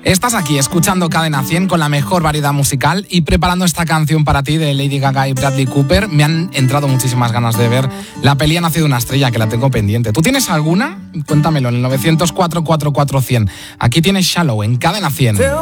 Estás aquí escuchando Cadena 100 con la mejor variedad musical y preparando esta canción para ti de Lady Gaga y Bradley Cooper. Me han entrado muchísimas ganas de ver la peli Ha nacido una estrella, que la tengo pendiente. ¿Tú tienes alguna? Cuéntamelo en el 900 444 100. Aquí tienes Shallow en Cadena 100.